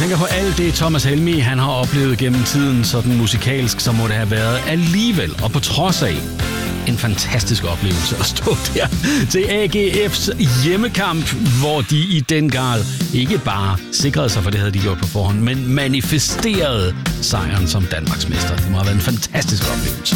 tænker på alt det, Thomas Helmig han har oplevet gennem tiden, sådan musikalsk, så må det have været alligevel, og på trods af en fantastisk oplevelse at stå der til AGF's hjemmekamp, hvor de i den grad ikke bare sikrede sig, for det havde de gjort på forhånd, men manifesterede sejren som Danmarksmester. Det må have været en fantastisk oplevelse.